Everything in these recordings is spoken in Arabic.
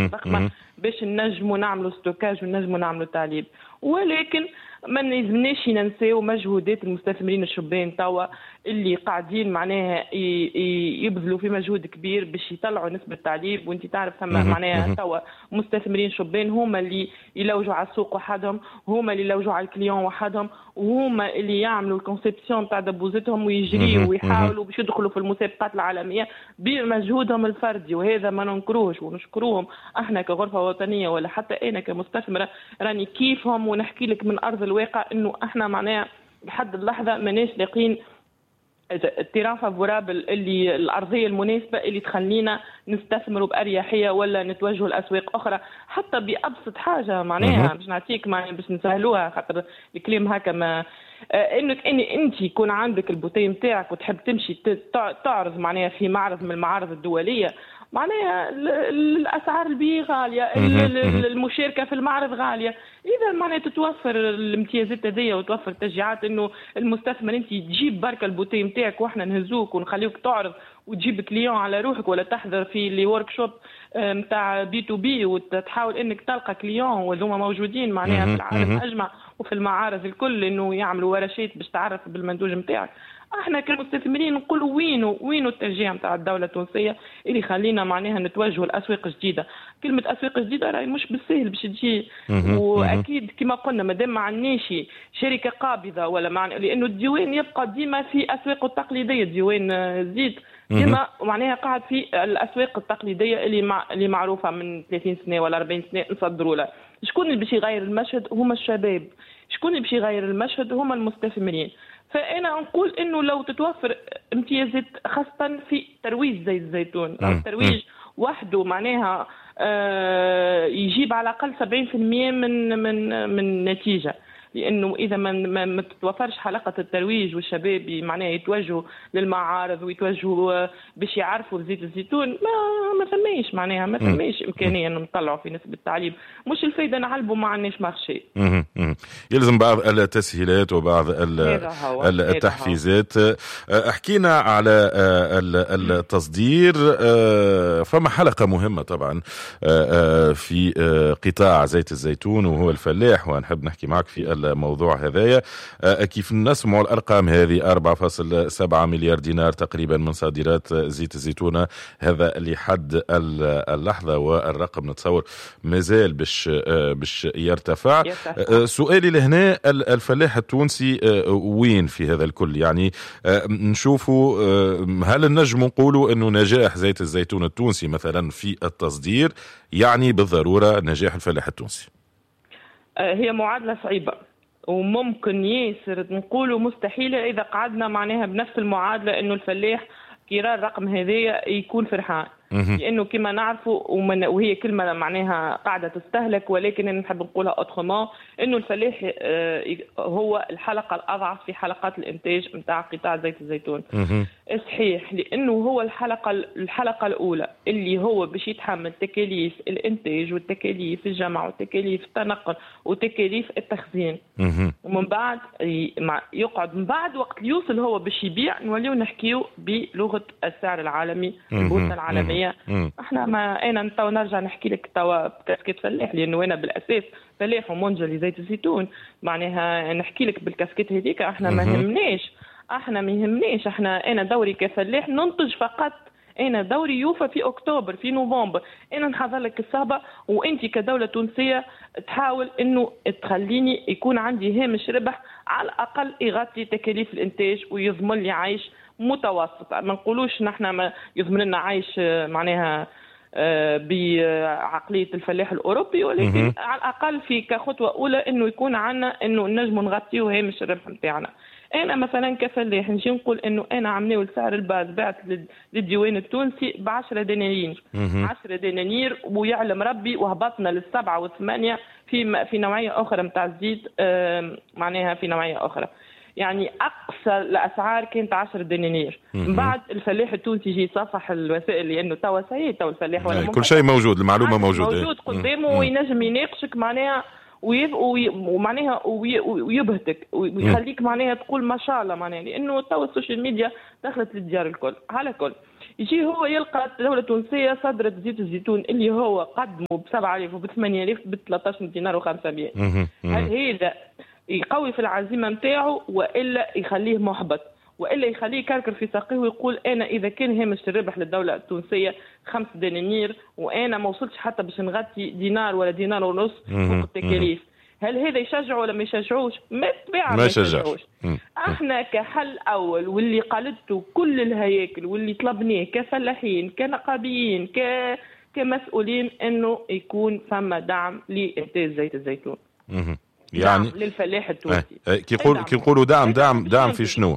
ضخمه باش نجموا نعملوا ستوكاج ونجموا نعملوا تعليب. ولكن ما نلزمناش ننساو مجهودات المستثمرين الشبان توا اللي قاعدين معناها يبذلوا في مجهود كبير باش يطلعوا نسبة تعليب. وانت تعرف ثم معناها توا مستثمرين شبان هما اللي يلوجوا على السوق وحدهم، هما اللي يلوجوا على الكليون وحدهم، وهما اللي يعملوا الكونسيبسيون تاع دبوزتهم ويجريوا ويحاولوا باش يدخلوا في المسابقات العالمية بمجهودهم الفردي. وهذا ما ننكروش ونشكروهم احنا كغرفة وطنية ولا حتى انا كمستثمرة راني كيفهم. ونحكي لك من ارض الواقع انه احنا معناها لحد اللحظه ماناش لاقين التيران فافورابل اللي الارضيه المناسبه اللي تخلينا نستثمروا باريحيه ولا نتوجهوا لاسواق اخرى حتى بابسط حاجه. معناها باش نعطيك معناها باش نسهلوها خاطر الكلام هكا ما انك انت يكون عندك البوتي نتاعك وتحب تمشي تعرض معناها في معرض من المعارض الدوليه، معناها الاسعار البيع غاليه، المشاركه في المعرض غاليه. اذا معناها تتوفر الامتيازات هذيا وتوفر التشجيعات انه المستثمر انت تجيب بركه البوتي نتاعك واحنا نهزوك ونخليوك تعرض وتجيب كليون على روحك، ولا تحضر في لي ورك شوب نتاع بي تو بي وتحاول انك تلقى كليون وهذوما موجودين معناها في العالم اجمع وفي المعارض الكل انه يعملوا ورشات باش تعرف بالمنتوج نتاعك. احنا كمستثمرين نقولوا وينو التشجيع نتاع الدوله التونسيه اللي يخلينا معناها نتوجهوا لاسواق جديده. كلمه اسواق جديده راهي مش بالسهل باش تجي، واكيد كما قلنا مادام ما عندناش شركه قابضه ولا لانه الديوان يبقى ديما في اسواقه التقليديه. الديوان زيد ديما معناها قاعد في الاسواق التقليديه اللي معروفه من 30 سنه ولا 40 سنه نصدروا لها. شكون اللي باش يغير المشهد؟ هما الشباب. شكون اللي باش يغير المشهد؟ هما المستثمرين. فأنا نقول إنه لو تتوفر امتيازات خاصة في ترويج زيت الزيتون، الترويج وحده معناها يجيب على الأقل 70% من نتيجة. لانه اذا ما تتوفرش حلقه الترويج والشباب معناها يتوجهوا للمعارض ويتوجهوا باش يعرفوا زيت الزيتون، ما ثماش معناها ما ثماش امكانيه انه نطلعوا في نسبه التعليم. مش الفايده نعلبوا ما عندناش مارشي. يلزم بعض التسهيلات وبعض التحفيزات. حكينا على التصدير، فما حلقه مهمه طبعا في قطاع زيت الزيتون وهو الفلاح، ونحب نحكي معك في الموضوع هذايا. كيف نسمع الأرقام هذه 4.7 مليار دينار تقريبا من صادرات زيت الزيتون، هذا لحد اللحظة، والرقم نتصور مازال باش يرتفع. سؤالي لهنا، الفلاح التونسي وين في هذا الكل؟ يعني نشوفوا هل نجم نقولوا أنه نجاح زيت الزيتون التونسي مثلا في التصدير يعني بالضرورة نجاح الفلاح التونسي؟ هي معادلة صعيبة وممكن ياسر نقولوا مستحيلة إذا قعدنا معناها بنفس المعادلة إنه الفلاح كيرى الرقم هذايا يكون فرحان، لأنه كما نعرفوا وهي كلمة معناها قاعدة تستهلك، ولكن أنا نحب نقولها أوترومون إنه الفلاح هو الحلقة الأضعف في حلقات الإنتاج متاع قطاع زيت الزيتون. صحيح، لأنه هو الحلقة الأولى اللي هو باش يتحمل تكاليف الإنتاج والتكاليف الجمع والتكاليف التنقل وتكاليف التخزين، ومن بعد يقعد من بعد وقت يوصل هو باش يبيع نوليو نحكيو بلغة السعر العالمي، البورصة العالمية. احنا انا تو نرجع نحكي لك توا بكاسكيت فلاح، لانه انا بالاساس فلاح ومنجل لزيت الزيتون، معناها نحكي لك بالكاسكيت هذيك. احنا ما يهمناش انا دوري كفلاح ننتج فقط. انا دوري يوفى في اكتوبر في نوفمبر، انا نحضر لك الصهبه، وانت كدوله تونسيه تحاول انه تخليني يكون عندي هامش ربح على الاقل يغطي تكاليف الانتاج ويضمن لي عيش متوسط. ما نقولوش نحن ما يضمن لنا عيش معناها بعقليه الفلاح الاوروبي، ولكن على الاقل في كخطوه اولى انه يكون عندنا انه نجم نغطيو هامش الربح نتاعنا. انا مثلا كفلاح نجي نقول انه انا عملوا سعر الباز بعت للديوان التونسي ب10 دنانير، 10 دنانير، ويعلم ربي وهبطنا لل7 و8 في نوعيه اخرى نتاع الزيت، معناها في نوعيه اخرى. يعني اقصى الاسعار كانت 10 دنانير. من بعد الفلاح التونسي يجي يصفح الوسائل، لانه توا تو الفلاح ولا كل شيء موجود، المعلومه موجود قدامه، وينجم يناقشك معناها ومعناها ويبهتك ويخليك معناها تقول ما شاء الله، معناها لانه تو السوشيال ميديا دخلت للديار الكل على كل. يجي هو يلقى الدولة التونسية صدرت زيت الزيتون اللي هو قدمه ب7000 وب8000 ب13 دينار و500. هل هذا يقوي في العزيمة نتاعو وإلا يخليه محبط وإلا يخليه يكركر في ساقيه ويقول أنا إذا كان هامش الربح للدولة التونسية 5 دنانير وأنا ما وصلتش حتى باش نغطي دينار ولا دينار ونص فوق التكاليف، هل هذا يشجع ولا ما يشجعوش؟ ما يشجعوش. احنا كحل اول واللي قالته كل الهياكل واللي طلبناه كفلاحين كنقابيين كمسؤولين انه يكون ثم دعم لانتاج زيت الزيتون. يعني دعم للفلاح التونسي. كي يقولوا دعم في شنو؟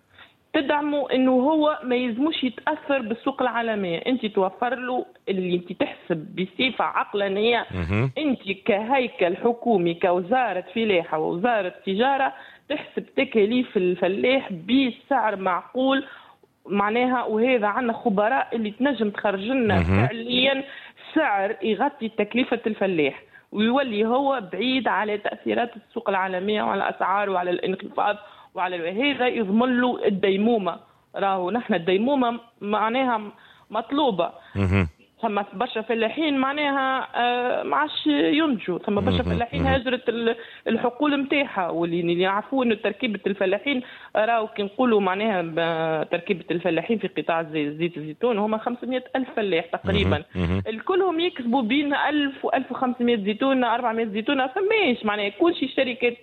تدعموا انه هو ما يلزموش يتاثر بالسوق العالميه، انت توفر له اللي انت تحسب بصفه عقلانيه. انت كهيكل حكومي كوزاره فلاحه ووزاره تجاره تحسب تكاليف الفلاح بسعر معقول معناها، وهذا عندنا خبراء اللي تنجم تخرج لنا فعليا سعر يغطي تكلفه الفلاح ويولي هو بعيد على تاثيرات السوق العالميه وعلى الاسعار وعلى الانخفاض وعلى هذا يضمن له الديمومه. راهو نحن الديمومه معناها مطلوبه. ثم برشا فلاحين معناها ما عادش ينتجوا، ثم برشا فلاحين هاجرت الحقول نتاعها، واللي يعرفوا انه تركيبه الفلاحين راهو كي نقولوا معناها تركيبه الفلاحين في قطاع زيت الزيتون هما 500,000 فلاح تقريبا. الكلهم يكسبوا بين 1000 و1500 زيتونه 400 زيتونه، فماش معناها كلشي شركات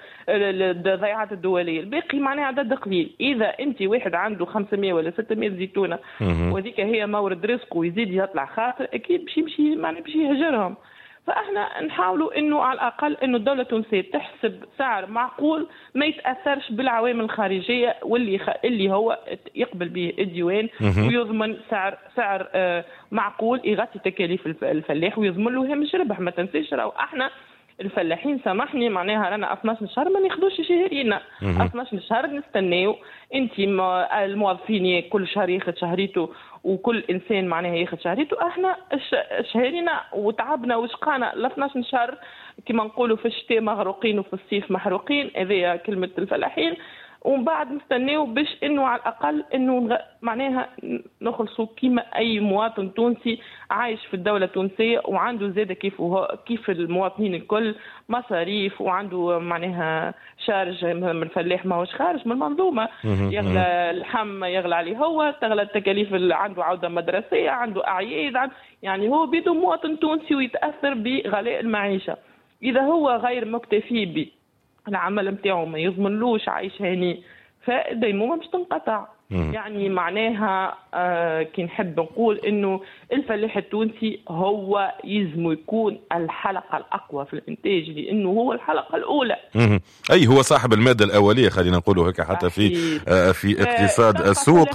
الضيعات الدوليه، الباقي معناها عدد قليل. اذا انت واحد عنده 500 ولا 600 زيتونه وهذيك هي مورد رزقه ويزيد يطلع خاطر اكيد باش يمشي معناها باش يهجرهم. فاحنا نحاولوا انه على الاقل انه الدوله التونسيه تحسب سعر معقول ما يتاثرش بالعوامل الخارجيه اللي هو يقبل به الديوان ويضمن سعر معقول يغطي تكاليف الفلاح ويضمن له هامش ربح. ما تنسيش راهو احنا الفلاحين سامحني معناها رانا 12 شهر ما ناخذوش شهرينا، 12 شهر نستناو. انت الموظفين كل شهر ياخذ شهريته وكل انسان معناها ياخذ شهريته، احنا شهرينا وتعبنا وشقانا ل 12 شهر كما نقولوا في الشتاء مغروقين وفي الصيف محروقين، هذه كلمه الفلاحين. ومن بعد نستناو باش انه على الاقل انه معناها نخلصوا كيما اي مواطن تونسي عايش في الدوله التونسيه وعنده زاده كيف المواطنين الكل مصاريف وعنده معناها شارج. من الفلاح ما هوش خارج من المنظومه، يغلى اللحم يغلى عليه، هو تغلى التكاليف اللي عنده عوده مدرسيه عنده اعياد، يعني هو بيدو مواطن تونسي ويتاثر بغلاء المعيشه. اذا هو غير مكتفي به العمل نتاعو ما يضمنلوش عايش هاني فالديمومه باش تنقطع. يعني معناها كي نحب نقول انه الفلاح التونسي هو يلزم يكون الحلقه الاقوى في الانتاج لانه هو الحلقه الاولى. اي هو صاحب الماده الاوليه خلينا نقولوا هيك حتى في اقتصاد السوق.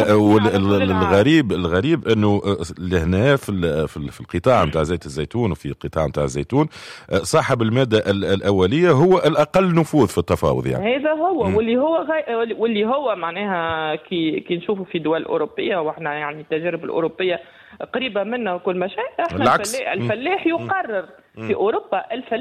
الغريب انه لهنا في القطاع نتاع زيت الزيتون وفي القطاع نتاع الزيتون صاحب الماده الاوليه هو الاقل نفوذ في التفاوض. يعني هذا هو واللي هو معناها كي نشوفوا في دول أوروبية واحنا يعني التجارب الأوروبية قريبة منا وكل ما شيء. احنا الفلاح يقرر في أوروبا،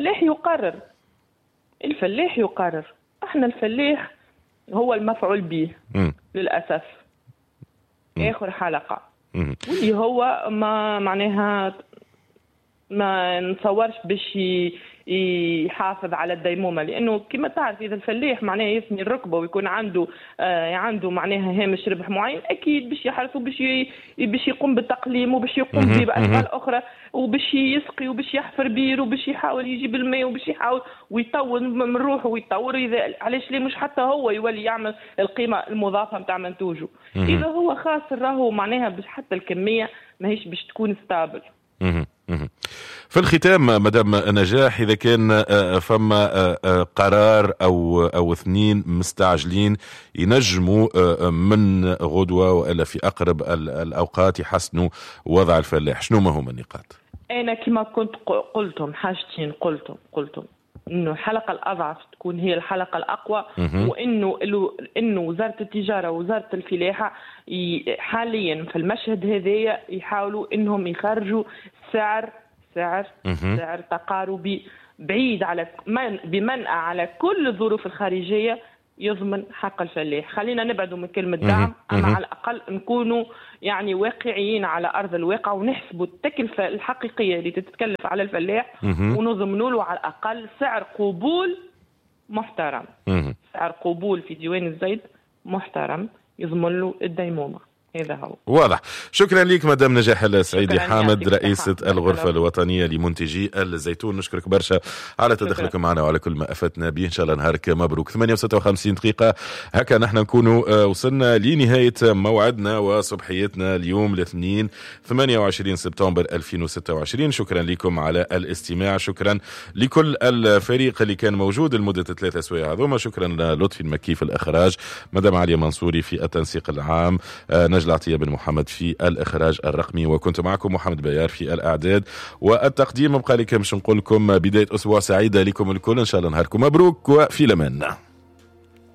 الفلاح يقرر. احنا الفلاح هو المفعول به للأسف آخر حلقة، واللي هو ما معناها ما نتصورش باش يحافظ على الديمومه، لانه كما تعرف اذا الفلاح معناه يثني الركبه ويكون عنده معناها هامش ربح معين اكيد باش يحرص باش يقوم بالتقليم وباش يقوم باشغال اخرى وباش يسقي وباش يحفر بير وباش يحاول يجيب الماء وباش يحاول ويطور من روحه ويطور. اذا علاش ليه مش حتى هو يولي يعمل القيمه المضافه نتاع منتوجه. اذا هو خاسر راهو معناها باش حتى الكميه ماهيش باش تكون ستابل. في الختام مدام نجاح، إذا كان فما قرار أو اثنين مستعجلين ينجموا من غدوة وإلا في أقرب الأوقات يحسنوا وضع الفلاح، شنو ما هم النقاط؟ أنا كما كنت قلتم حاجتين قلتم إنه الحلقة الأضعف تكون هي الحلقة الأقوى، وإنه وزارة التجارة ووزارة الفلاحة حاليا في المشهد هذايا يحاولوا إنهم يخرجوا سعر تقاربي بعيد على بمنأى على كل الظروف الخارجية يضمن حق الفلاح. خلينا نبعدوا من كلمة دعم، أما على الأقل نكونوا يعني واقعيين على أرض الواقع ونحسبوا التكلفة الحقيقية اللي تتكلف على الفلاح ونضمنوا له على الأقل سعر قبول محترم. سعر قبول في ديوان الزيت محترم يضمن له الديمومة. هذا هو واضح. شكرا لك مدام نجاح السعيدي حامد، رئيسة الغرفة الوطنية لمنتجي الزيتون. نشكرك برشا على تدخلكم معنا وعلى كل ما أفدنا به. إن شاء الله نهارك مبروك. 8:56 دقيقة هكا نحن نكونوا وصلنا لنهاية موعدنا وصبحيتنا اليوم الاثنين 28 سبتمبر 2026. شكرا لكم على الاستماع، شكرا لكل الفريق اللي كان موجود لمدة 3 أسابيع هذوما. شكرا للطفي المكي في الإخراج، مدام عليا منصوري في التنسيق العام، نجل عطية بن محمد في الإخراج الرقمي، وكنت معكم محمد بيار في الإعداد والتقديم. بقى لكم باش نقول لكم بداية أسبوع سعيدة لكم الكل، إن شاء الله نهاركم مبروك وفي الأمان.